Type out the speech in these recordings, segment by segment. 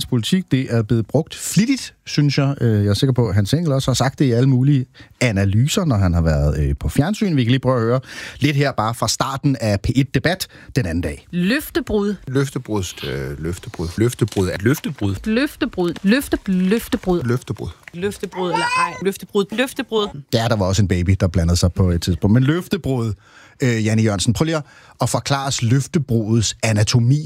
dansk politik. Det er blevet brugt flittigt, synes jeg. Jeg er sikker på, at Hans Engel også har sagt det i alle mulige analyser, når han har været på fjernsyn. Vi kan lige prøve at høre lidt her bare fra starten af P1-debat den anden dag. Løftebrud. Løftebrud Løftebrud eller ej. Løftebrud. Ja, der var også en baby, der blandede sig på et tidspunkt. Men løftebrud, Janne Jørgensen, prøv lige at forklare os løftebrudets anatomi.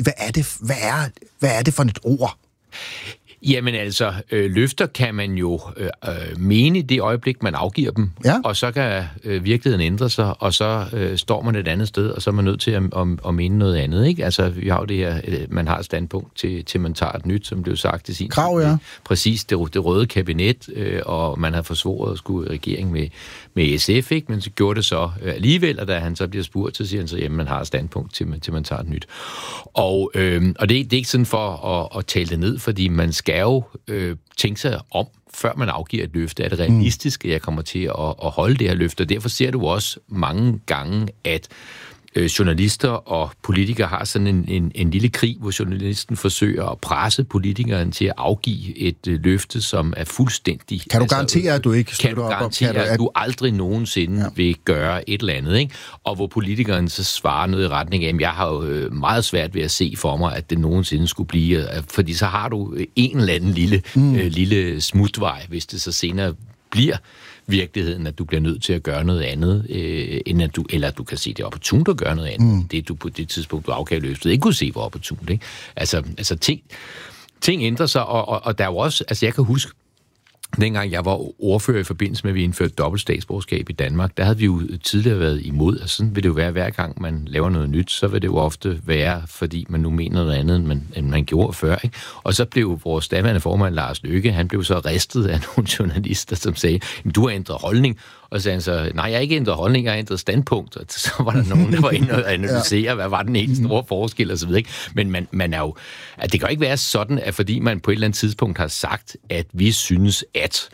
Hvad er det for et ord? Jamen altså, løfter kan man jo mene i det øjeblik, man afgiver dem, ja. Og så kan virkeligheden ændre sig, og så står man et andet sted, og så er man nødt til at mene noget andet, ikke? Altså, vi har jo det her, man har et standpunkt til man tager et nyt, som blev sagt til sin krav, ja. Præcis, det røde kabinet, og man havde forsvoret at skulle i regering med SF, ikke? Men så gjorde det så alligevel, og da han så bliver spurgt, så siger han så, jamen, man har et standpunkt til man tager et nyt. Og det er ikke sådan for at tale det ned, fordi man skal jo tænke sig om, før man afgiver et løfte. Er det realistisk, at jeg kommer til at holde det her løfte? Og derfor ser du også mange gange, at journalister og politikere har sådan en lille krig, hvor journalisten forsøger at presse politikeren til at afgive et løfte, som er fuldstændig... Kan du garantere, at du ikke slutter op? Kan du garantere, at du aldrig nogensinde vil gøre et eller andet, ikke? Og hvor politikeren så svarer noget i retning af, jeg har jo meget svært ved at se for mig, at det nogensinde skulle blive... Fordi så har du en eller anden lille smutvej, hvis det så senere bliver virkeligheden, at du bliver nødt til at gøre noget andet, end at du kan se, det er opportunt at gøre noget andet. Det du på det tidspunkt, du afgav løftet, ikke kunne se, hvor opportunt, ikke? Altså ting ændrer sig, og der er jo også, altså jeg kan huske, dengang jeg var ordfører i forbindelse med, at vi indførte dobbelt statsborgerskab i Danmark, der havde vi jo tidligere været imod, og sådan vil det jo være, hver gang man laver noget nyt, så vil det jo ofte være, fordi man nu mener noget andet, end man gjorde før, ikke? Og så blev vores daværende formand, Lars Løkke, han blev så ristet af nogle journalister, som sagde, du har ændret holdning, og så sagde han så, nej, jeg har ikke ændret holdning, jeg har ændret standpunkt, og så var der nogen, der var inde og analysere, hvad var den helt store forskel, og så videre, ikke? Men man er jo, at det kan jo ikke være sådan, at fordi man på et eller andet tidspunkt har sagt, at vi synes,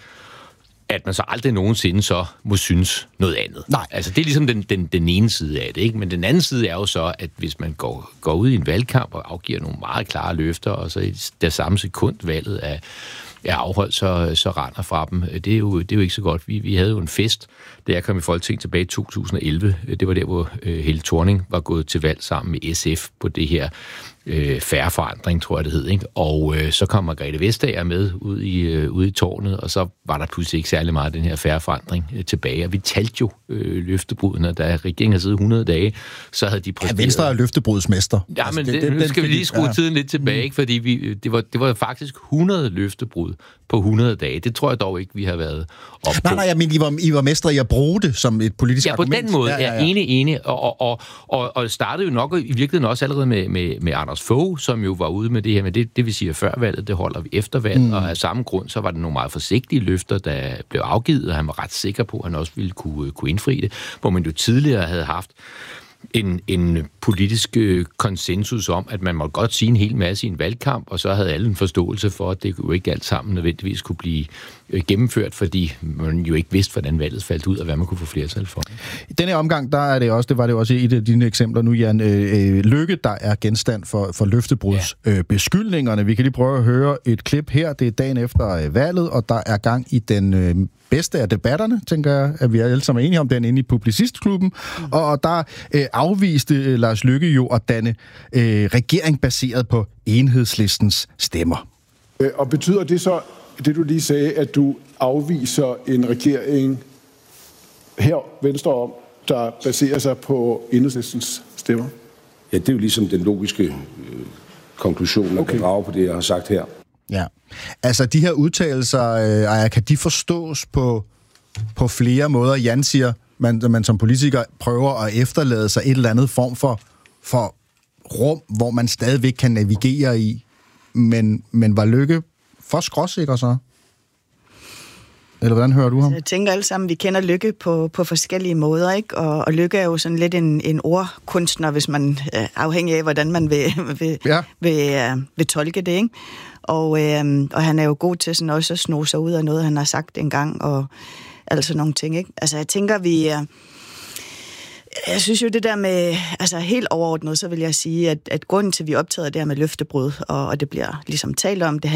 at man så aldrig nogensinde så må synes noget andet. Nej. Altså, det er ligesom den ene side af det, ikke? Men den anden side er jo så, at hvis man går ud i en valgkamp og afgiver nogle meget klare løfter, og så i det samme sekund valget er afholdt, så render fra dem. Det er jo ikke så godt. Vi havde jo en fest, da jeg kom i Folketinget tilbage i 2011. Det var der, hvor Helle Thorning var gået til valg sammen med SF på det her Fair Forandring, tror jeg det hed, ikke? Og så kom Margrethe Vestager med ud i tårnet, og så var der pludselig ikke særlig meget af den her Fair Forandring tilbage. Og vi talte jo løftebrudene, da regeringen havde siddet 100 dage, så havde de præsteret... Ja, Venstre er løftebrudsmester. Ja, men nu skal vi lige skrue tiden lidt tilbage, ikke? Fordi det var faktisk 100 løftebrud på 100 dage. Det tror jeg dog ikke, vi har været op på. Nej, men I var mestre i at bruge det som et politisk argument. Ja, på den måde. Ja. Enig. Og startede jo nok i virkeligheden også allerede med Anders Fogh, som jo var ude med det her, men det vil sige, at før valget, det holder vi efter valget, og af samme grund, så var det nogle meget forsigtige løfter, der blev afgivet, og han var ret sikker på, at han også ville kunne indfri det, hvor man jo tidligere havde haft en politisk konsensus om, at man måtte godt sige en hel masse i en valgkamp, og så havde alle en forståelse for, at det jo ikke alt sammen nødvendigvis kunne blive gennemført, fordi man jo ikke vidste, hvordan valget faldt ud, og hvad man kunne få flertal for. I denne omgang, der er det var det også et af dine eksempler nu, Jan Løkke, der er genstand for løftebrudsbeskyldningerne. Vi kan lige prøve at høre et klip her. Det er dagen efter valget, og der er gang i den bedste af debatterne, tænker jeg, at vi er alle sammen enige om, den inde i Publicistklubben. Og der afviste Lars Løkke jo at danne regering baseret på Enhedslistens stemmer. Og betyder det så, det du lige sagde, at du afviser en regering her venstre om, der baserer sig på Enhedslistens stemmer? Ja, det er jo ligesom den logiske konklusion, man kan drage på det, jeg har sagt her. Ja, altså de her udtalelser, kan de forstås på flere måder? Jan siger, man som politiker prøver at efterlade sig et eller andet form for rum, hvor man stadigvæk kan navigere i, men var Løkke for skråsikker så? Eller hvordan hører du ham? Jeg tænker alle sammen, vi kender Løkke på forskellige måder, ikke? Og Løkke er jo sådan lidt en ordkunstner, hvis man afhængig af, hvordan man vil tolke det, ikke? Og han er jo god til sådan også at sno sig ud af noget, han har sagt engang, og altså nogle ting, ikke? Altså jeg tænker, jeg synes jo det der med, altså helt overordnet, så vil jeg sige, at grunden til, at vi optager det her med løftebrud, og det bliver ligesom talt om, det